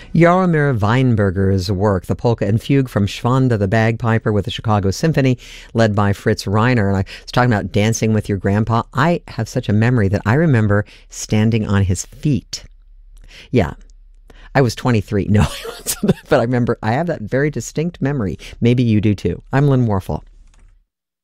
Jaromir Weinberger's work, the polka and fugue from Schwanda the Bagpiper with the Chicago Symphony, led by Fritz Reiner. And I was talking about dancing with your grandpa. I have such a memory that I remember standing on his feet. Yeah. I was 23. No, but I remember I have that very distinct memory. Maybe you do too. I'm Lynn Warfel.